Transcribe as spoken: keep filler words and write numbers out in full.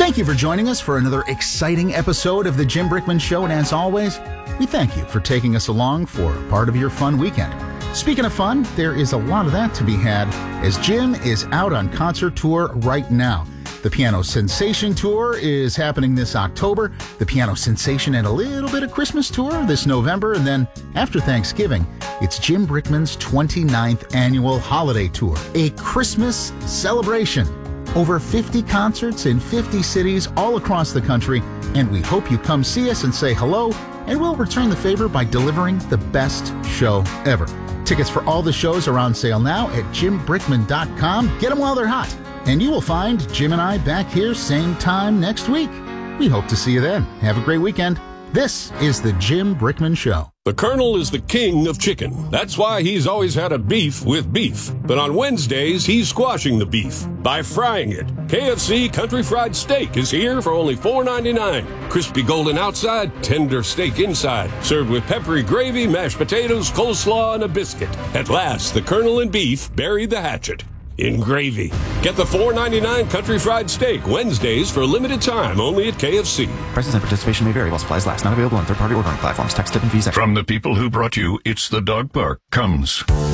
Thank you for joining us for another exciting episode of The Jim Brickman Show, and as always, we thank you for taking us along for part of your fun weekend. Speaking of fun, there is a lot of that to be had as Jim is out on concert tour right now. The Piano Sensation Tour is happening this October, the Piano Sensation and a little bit of Christmas Tour this November, and then after Thanksgiving, it's Jim Brickman's twenty-ninth Annual Holiday Tour, a Christmas celebration. Over fifty concerts in fifty cities all across the country, and we hope you come see us and say hello, and we'll return the favor by delivering the best show ever. Tickets for all the shows are on sale now at jim brickman dot com. Get them while they're hot. And you will find Jim and I back here same time next week. We hope to see you then. Have a great weekend. This is the Jim Brickman Show. The Colonel is the king of chicken. That's why he's always had a beef with beef. But on Wednesdays, he's squashing the beef by frying it. K F C Country Fried Steak is here for only four ninety-nine. Crispy golden outside, tender steak inside. Served with peppery gravy, mashed potatoes, coleslaw, and a biscuit. At last, the Colonel and beef buried the hatchet in gravy. Get the four ninety-nine Country Fried Steak Wednesdays for a limited time only at K F C. Prices and participation may vary while supplies last. Not available on third-party ordering platforms. Tax, tip, and fees. From the people who brought you It's the Dog Park comes